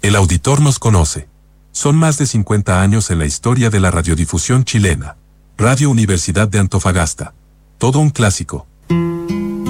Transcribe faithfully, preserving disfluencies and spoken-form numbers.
El auditor nos conoce. Son más de cincuenta años en la historia de la radiodifusión chilena. Radio Universidad de Antofagasta. Todo un clásico.